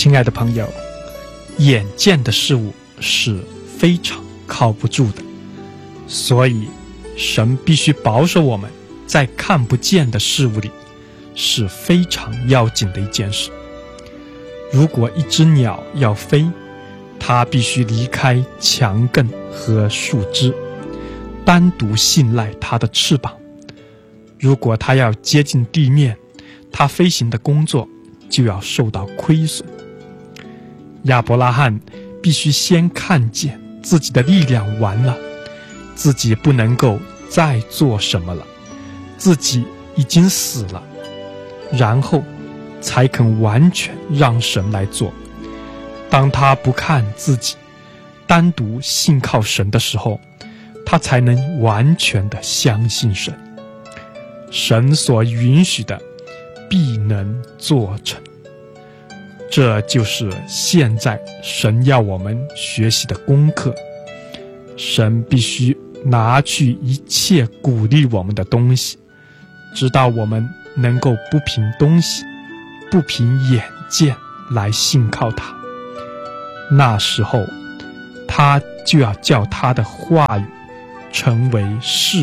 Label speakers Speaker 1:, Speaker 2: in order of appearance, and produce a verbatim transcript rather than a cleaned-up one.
Speaker 1: 亲爱的朋友，眼见的事物是非常靠不住的，所以神必须保守我们在看不见的事物里，是非常要紧的一件事。如果一只鸟要飞，它必须离开墙根和树枝，单独信赖它的翅膀。如果它要接近地面，它飞行的工作就要受到亏损。亚伯拉罕必须先看见自己的力量完了，自己不能够再做什么了，自己已经死了，然后才肯完全让神来做。当他不看自己，单独信靠神的时候，他才能完全的相信神。神所允许的必能做成。这就是现在神要我们学习的功课。神必须拿去一切鼓励我们的东西，直到我们能够不凭东西，不凭眼见来信靠他。那时候他就要叫他的话语成为事